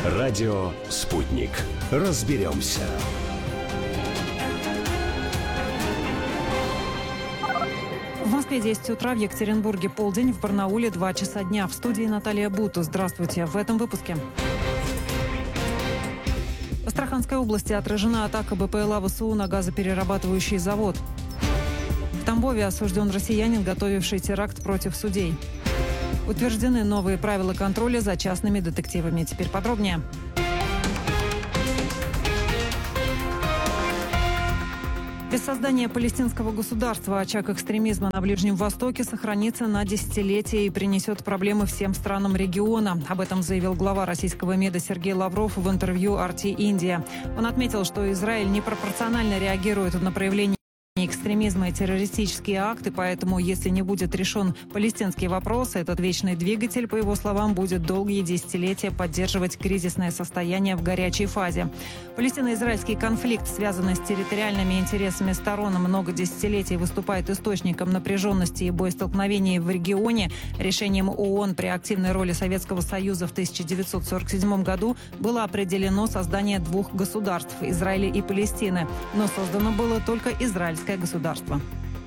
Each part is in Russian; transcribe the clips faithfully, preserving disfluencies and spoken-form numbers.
Радио «Спутник». Разберемся. В Москве десять утра, в Екатеринбурге полдень, в Барнауле два часа дня. В студии Наталья Буту. Здравствуйте. В этом выпуске. В Астраханской области отражена атака БПЛА ВСУ на газоперерабатывающий завод. В Тамбове осужден россиянин, готовивший теракт против судей. Утверждены новые правила контроля за частными детективами. Теперь подробнее. Без создания палестинского государства очаг экстремизма на Ближнем Востоке сохранится на десятилетия и принесет проблемы всем странам региона. Об этом заявил глава российского МИДа Сергей Лавров в интервью ар ти Индия. Он отметил, что Израиль непропорционально реагирует на проявление экстремизма и террористические акты, поэтому, если не будет решен палестинский вопрос, этот вечный двигатель, по его словам, будет долгие десятилетия поддерживать кризисное состояние в горячей фазе. Палестино-израильский конфликт, связанный с территориальными интересами сторон, много десятилетий выступает источником напряженности и боестолкновений в регионе. Решением ООН при активной роли Советского Союза в тысяча девятьсот сорок седьмом году было определено создание двух государств – Израиля и Палестины. Но создано было только израильское государство.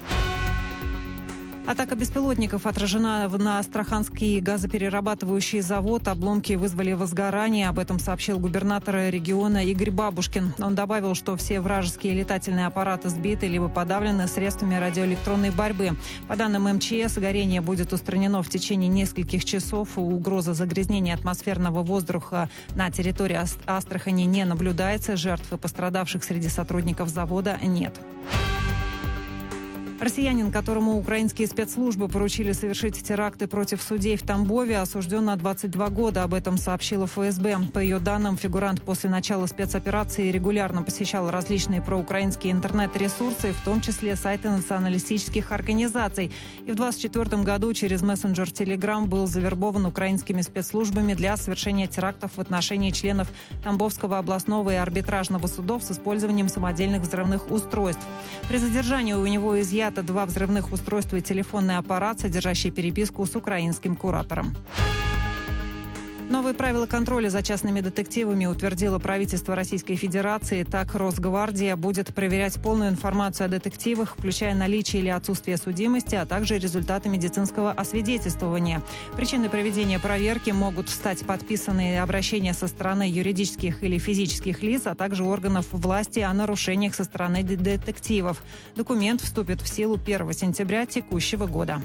Атака беспилотников отражена на Астраханский газоперерабатывающий завод. Обломки вызвали возгорание. Об этом сообщил губернатор региона Игорь Бабушкин. Он добавил, что все вражеские летательные аппараты сбиты либо подавлены средствами радиоэлектронной борьбы. По данным эм че эс, горение будет устранено в течение нескольких часов. Угроза загрязнения атмосферного воздуха на территории Астрахани не наблюдается. Жертв и пострадавших среди сотрудников завода нет. Россиянин, которому украинские спецслужбы поручили совершить теракты против судей в Тамбове, осужден на двадцать два года. Об этом сообщила эф эс бэ. По ее данным, фигурант после начала спецоперации регулярно посещал различные проукраинские интернет-ресурсы, в том числе сайты националистических организаций. И в двадцать четвёртом году через мессенджер Telegram был завербован украинскими спецслужбами для совершения терактов в отношении членов Тамбовского областного и арбитражного судов с использованием самодельных взрывных устройств. При задержании у него изъято два взрывных устройства и телефонный аппарат, содержащий переписку с украинским куратором. Новые правила контроля за частными детективами утвердило правительство Российской Федерации. Так, Росгвардия будет проверять полную информацию о детективах, включая наличие или отсутствие судимости, а также результаты медицинского освидетельствования. Причиной проведения проверки могут стать подписанные обращения со стороны юридических или физических лиц, а также органов власти о нарушениях со стороны детективов. Документ вступит в силу первого сентября текущего года.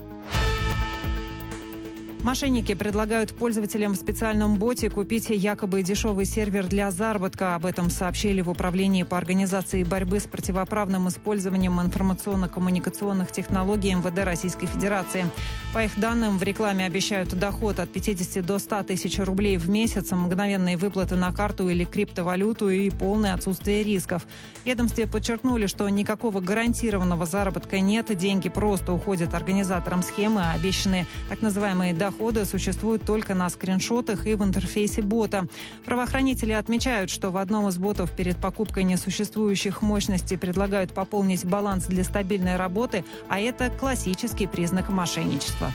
Мошенники предлагают пользователям в специальном боте купить якобы дешевый сервер для заработка. Об этом сообщили в Управлении по организации борьбы с противоправным использованием информационно-коммуникационных технологий эм вэ дэ Российской Федерации. По их данным, в рекламе обещают доход от пятидесяти до ста тысяч рублей в месяц, мгновенные выплаты на карту или криптовалюту и полное отсутствие рисков. В ведомстве подчеркнули, что никакого гарантированного заработка нет, деньги просто уходят организаторам схемы, а обещанные так называемые доходы Доходы существуют только на скриншотах и в интерфейсе бота. Правоохранители отмечают, что в одном из ботов перед покупкой несуществующих мощностей предлагают пополнить баланс для стабильной работы, а это классический признак мошенничества.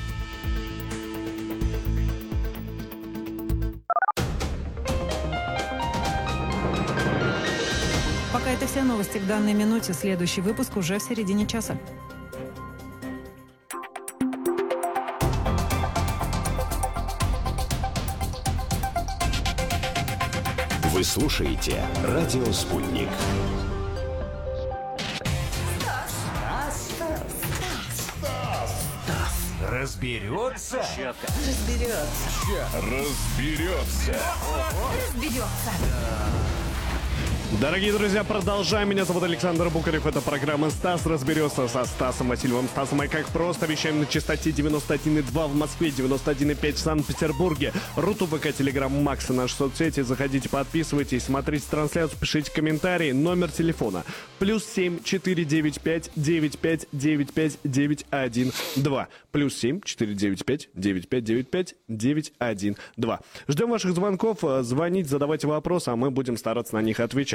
Пока это все новости к данной минуте. Следующий выпуск уже в середине часа. Вы слушаете «Радио Спутник». Стас, Стас, Стас, разберется, Разберется. Разберется. Разберется. Дорогие друзья, продолжаем. Меня зовут Александр Букарев. Это программа «Стас разберется» со Стасом Васильевым. Стасом, и как просто вещаем на частоте девяносто один и два в Москве, девяносто один и пять в Санкт-Петербурге. Руту, ВК, Телеграм, Макс и наши соцсети. Заходите, подписывайтесь, смотрите трансляцию, пишите комментарии. Номер телефона плюс семь четыре девять пять девять пять девять пять девять один два. Плюс семь четыре девять пять девять пять девять пять девять один два. Ждем ваших звонков. Звоните, задавайте вопросы, а мы будем стараться на них отвечать.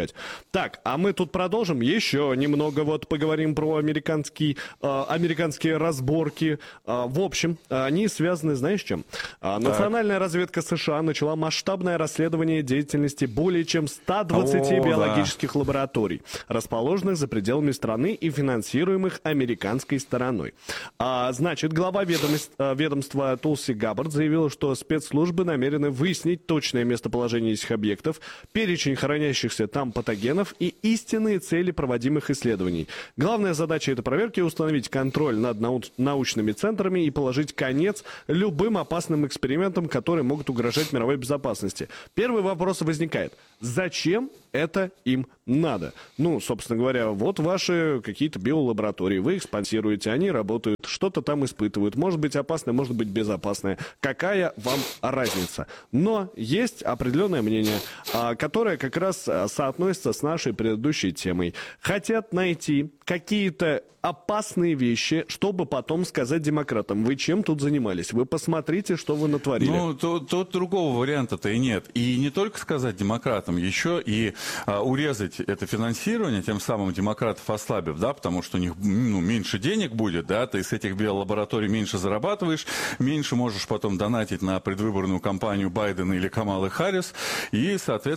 отвечать. Так, а мы тут продолжим еще немного вот поговорим про американский, э, американские разборки. Э, в общем, они связаны, знаешь, с чем? Э, национальная разведка США начала масштабное расследование деятельности более чем ста двадцати О, биологических да. лабораторий, расположенных за пределами страны и финансируемых американской стороной. А, значит, глава ведомства, ведомства Тулси Габбард заявила, что спецслужбы намерены выяснить точное местоположение этих объектов, перечень хранящихся там патогенов и истинные цели проводимых исследований. Главная задача этой проверки — установить контроль над нау- научными центрами и положить конец любым опасным экспериментам, которые могут угрожать мировой безопасности. Первый вопрос возникает: зачем это им надо? Ну, собственно говоря, вот ваши какие-то биолаборатории, вы их спонсируете, они работают, что-то там испытывают, может быть опасное, может быть безопасное. Какая вам разница? Но есть определенное мнение, которое как раз соотносится с нашей предыдущей темой. Хотят найти какие-то опасные вещи, чтобы потом сказать демократам: вы чем тут занимались? Вы посмотрите, что вы натворили. Ну, тут, тут другого варианта-то и нет. И не только сказать демократам, еще и а, урезать это финансирование, тем самым демократов ослабив, да, потому что у них ну, меньше денег будет, да, ты с этих биолабораторий меньше зарабатываешь, меньше можешь потом донатить на предвыборную кампанию Байдена или Камалы Харрис, и, соответственно,